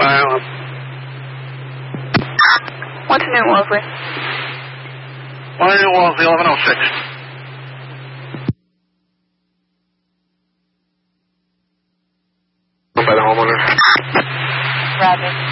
silent. What's New Wellesley? 1 New Wellesley, 1106. By the homeowners. Roger.